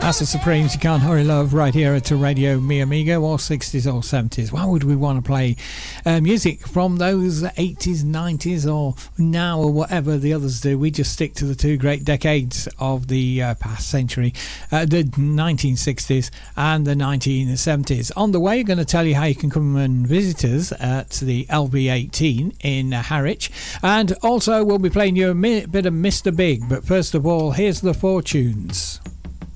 That's the Supremes, You Can't Hurry Love, right here at Radio Mi Amigo, or 60s or 70s. Why would we want to play music from those 80s, 90s, or now, or whatever the others do? We just stick to the two great decades of the past century, the 1960s and the 1970s. On the way, going to tell you how you can come and visit us at the LB18 in Harwich, and also we'll be playing you a bit of Mr. Big. But first of all, here's the Fortunes.